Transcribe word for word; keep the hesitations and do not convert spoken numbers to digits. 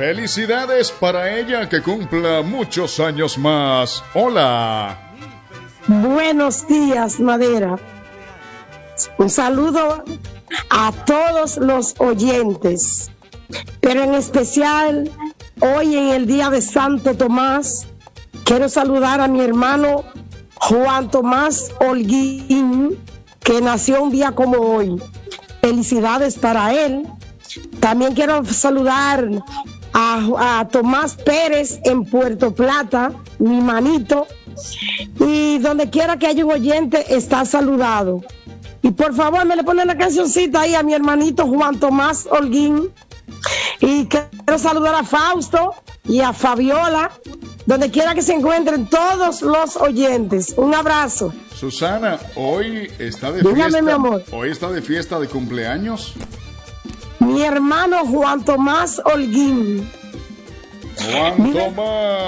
Felicidades para ella, que cumpla muchos años más. Hola. Buenos días, Madera. Un saludo a todos los oyentes, pero en especial hoy en el día de Santo Tomás, quiero saludar a mi hermano Juan Tomás Holguín, que nació un día como hoy. Felicidades para él. También quiero saludar a, a Tomás Pérez en Puerto Plata, mi manito, y donde quiera que haya un oyente está saludado. Y por favor me le ponen la cancioncita ahí a mi hermanito Juan Tomás Holguín. Y quiero saludar a Fausto y a Fabiola, donde quiera que se encuentren todos los oyentes. Un abrazo. Susana, hoy está de Dígame, fiesta. mi amor. Hoy está de fiesta de cumpleaños. Mi hermano Juan Tomás Holguín. Juan Vive- Tomás.